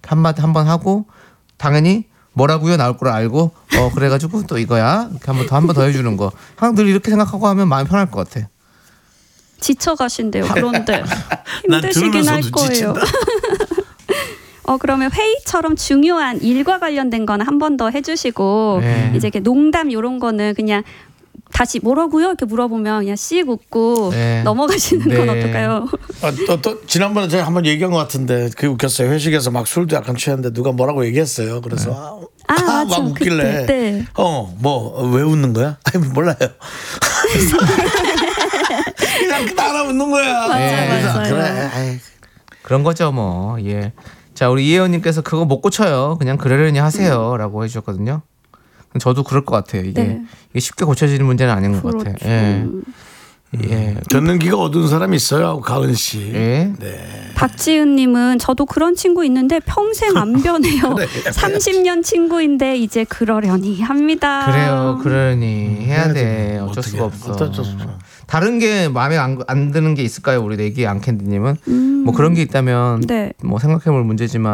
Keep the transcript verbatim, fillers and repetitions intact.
한마디 한 번 하고 당연히 뭐라고요 나올 걸 알고 어 그래가지고 또 이거야 이렇게 한 번 더 한 번 더 해주는 거 항상 늘 이렇게 생각하고 하면 마음이 편할 것 같아. 지쳐가신대요. 그런데 힘드시긴 할 거예요. 어 그러면 회의처럼 중요한 일과 관련된 거는 한 번 더 해주시고 네. 이제 이렇게 농담 이런 거는 그냥 다시 뭐라고요 이렇게 물어보면 그냥 씩 웃고 네. 넘어가시는 건 네. 어떨까요? 아, 또, 또 지난번에 제가 한번 얘기한 것 같은데 그게 웃겼어요. 회식에서 막 술도 약간 취했는데 누가 뭐라고 얘기했어요. 그래서 아, 아, 맞아. 막 웃길래 그때, 네. 어 뭐 왜 웃는 거야? 아니 몰라요. 그냥 따라 웃는 거야. 맞아요, 그래서 맞아요. 그래. 아이. 그런 거죠 뭐. 예. 자 우리 이혜원님께서 그거 못 고쳐요. 그냥 그러려니 하세요라고 해주셨거든요. 저도 그럴 것 같아요. 이게, 네. 이게 쉽게 고쳐지는 문제는 아닌 것 그렇죠. 같아요. 예. 예. 듣는 귀가 어두운 사람이 있어요. 가은 씨. 예. 네. 박지은님은 저도 그런 친구 있는데 평생 안 변해요. 그래. 삼십 년 친구인데 이제 그러려니 합니다. 그래요. 그러니 해야 해야 돼. 돼. 어쩔 어떻게, 수가 없어. 어쩔 수 없어. 다른 게 마음에 안, 안 드는 게 있을까요? 우리 내기 앙캔디님은 음. 뭐 그런 게 있다면 네. 뭐 생각해볼 문제지만.